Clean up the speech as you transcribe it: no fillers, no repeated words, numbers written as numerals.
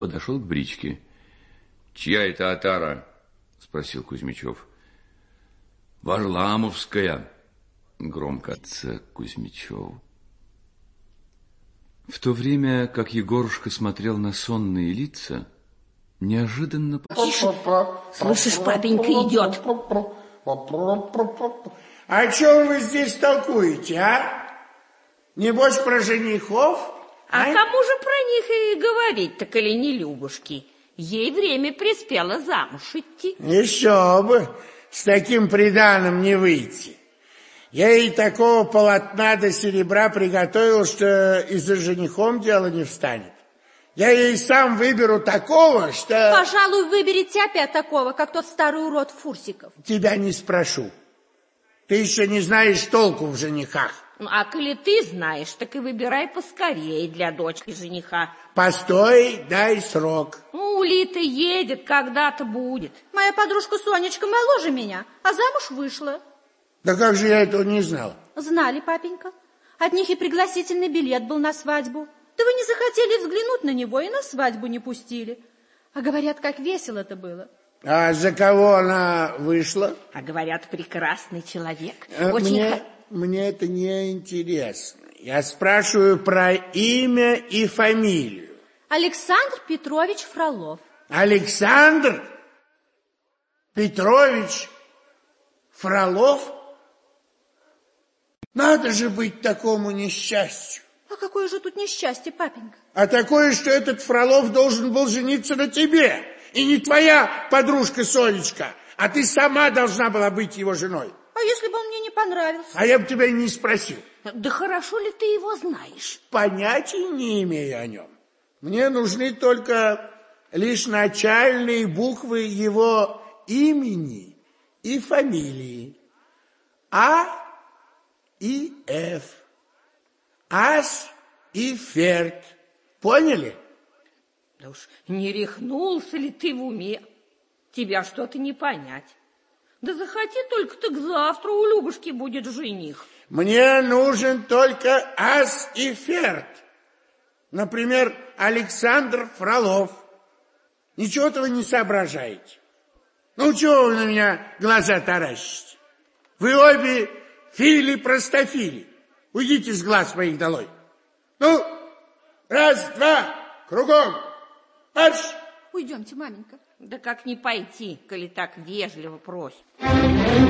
Подошел к бричке. «Чья это отара?» — спросил Кузьмичев. «Варламовская», — громко отца Кузьмичеву. В то время, как Егорушка смотрел на сонные лица, неожиданно... Тише! Слышишь, папенька идет. А что вы здесь толкуете, а? Небось, про женихов? А кому же про них и говорить-то, коли не Любушки? Ей время приспело замуж идти. Еще бы, с таким приданым не выйти. Я ей такого полотна до серебра приготовил, что и за женихом дело не встанет. Я ей сам выберу такого, что... Пожалуй, выберите опять такого, как тот старый урод Фурсиков. Тебя не спрошу. Ты еще не знаешь толку в женихах. А коли ты знаешь, так и выбирай поскорее для дочки жениха. Постой, дай срок. Улита едет, когда-то будет. Моя подружка Сонечка моложе меня, а замуж вышла. Да как же я этого не знал? Знали, папенька. От них и пригласительный билет был на свадьбу. Да вы не захотели взглянуть на него и на свадьбу не пустили. А говорят, как весело это было. А за кого она вышла? А говорят, прекрасный человек. Мне это не интересно. Я спрашиваю про имя и фамилию. Александр Петрович Фролов. Александр Петрович Фролов? Надо же быть такому несчастью. А какое же тут несчастье, папенька? А такое, что этот Фролов должен был жениться на тебе. И не твоя подружка Сонечка, а ты сама должна была быть его женой. А если бы он мне не понравился? А я бы тебя и не спросил. Да хорошо ли ты его знаешь? Понятия не имею о нем. Мне нужны только лишь начальные буквы его имени и фамилии. А и Ф. Ас и Ферд. Поняли? Да уж не рехнулся ли ты в уме? Тебя что-то не понять. Да захоти только, так завтра у Любушки будет жених. Мне нужен только Ас и Ферд. Например, Александр Фролов. Ничего-то вы не соображаете. Ну, чего вы на меня глаза таращите? Вы обе фили-простофили. Уйдите с глаз моих долой. Ну, раз, два, кругом. Марш! Уйдемте, маменька. Да как не пойти, коли так вежливо просит.